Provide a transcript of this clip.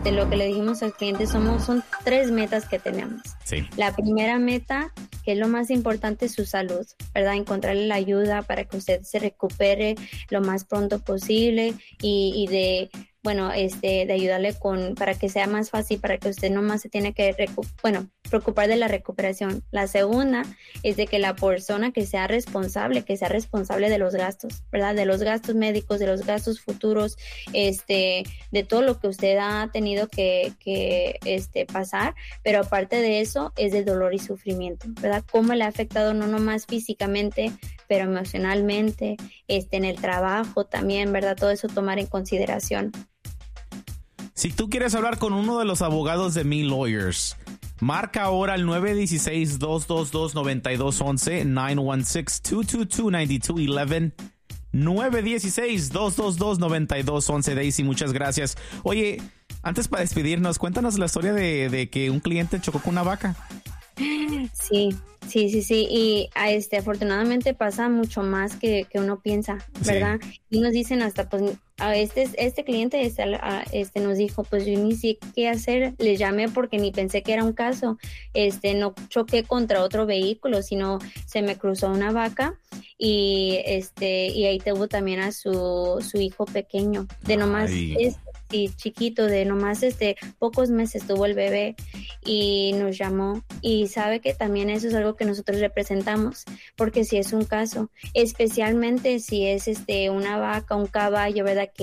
lo que le dijimos al cliente son 3 metas que tenemos. Sí. La primera meta, que es lo más importante, es su salud, ¿verdad? Encontrarle la ayuda para que usted se recupere lo más pronto posible y de ayudarle para que sea más fácil, para que usted nomás se tiene que preocupar de la recuperación. La segunda es de que la persona que sea responsable de los gastos, ¿verdad? De los gastos médicos, de los gastos futuros, de todo lo que usted ha tenido que pasar, pero aparte de eso es de dolor y sufrimiento, ¿verdad? Cómo le ha afectado no nomás físicamente, pero emocionalmente, en el trabajo también, ¿verdad? Todo eso tomar en consideración. Si tú quieres hablar con uno de los abogados de Me Lawyers, marca ahora al 916-222-9211, 916-222-9211, 916-222-9211. Daisy, muchas gracias. Oye, antes para despedirnos, cuéntanos la historia de que un cliente chocó con una vaca. Sí. Y afortunadamente pasa mucho más que uno piensa, ¿verdad? Sí. Y nos dicen hasta, pues, a este cliente nos dijo, pues yo ni sé qué hacer, le llamé porque ni pensé que era un caso, no choqué contra otro vehículo, sino se me cruzó una vaca y ahí tuvo también a su hijo pequeño, de nomás chiquito, de nomás pocos meses tuvo el bebé y nos llamó y sabe que también eso es algo que nosotros representamos, porque si es un caso, especialmente si es una vaca, un caballo, ¿verdad? Que